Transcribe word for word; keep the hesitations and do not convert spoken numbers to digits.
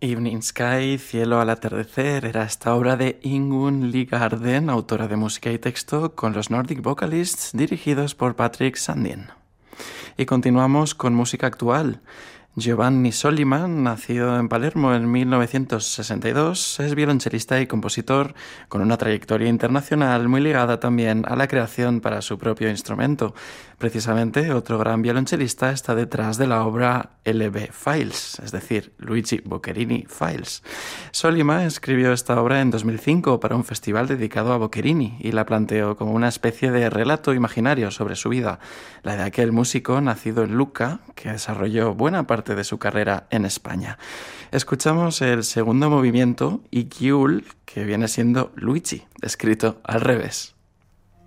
Evening Sky, Cielo al atardecer, era esta obra de Ingunn Ligarden, autora de música y texto, con los Nordic Vocalists, dirigidos por Patrick Sandin. Y continuamos con música actual. Giovanni Soliman, nacido en Palermo en mil novecientos sesenta y dos, es violonchelista y compositor con una trayectoria internacional muy ligada también a la creación para su propio instrumento. Precisamente, otro gran violonchelista está detrás de la obra L B Files, es decir, Luigi Boccherini Files. Soliman escribió esta obra en dos mil cinco para un festival dedicado a Boccherini y la planteó como una especie de relato imaginario sobre su vida, la de aquel músico nacido en Lucca que desarrolló buena parte de su carrera en España. Escuchamos el segundo movimiento, Igiul, que viene siendo Luigi, escrito al revés.